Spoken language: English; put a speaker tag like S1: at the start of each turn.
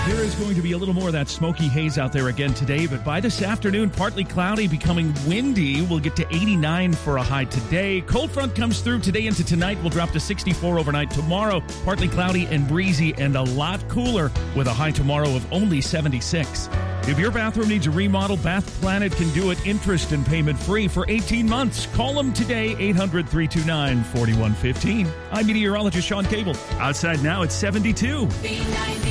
S1: There is going to be a little more of that smoky haze out there again today, but by this afternoon, partly cloudy, becoming windy. We'll get to 89 for a high today. Cold front comes through today into tonight. We'll drop to 64 overnight. Tomorrow, partly cloudy and breezy and a lot cooler with a high tomorrow of only 76. If your bathroom needs a remodel, Bath Planet can do it interest and payment free for 18 months. Call them today, 800-329-4115. I'm meteorologist Sean Cable. Outside now, it's 72.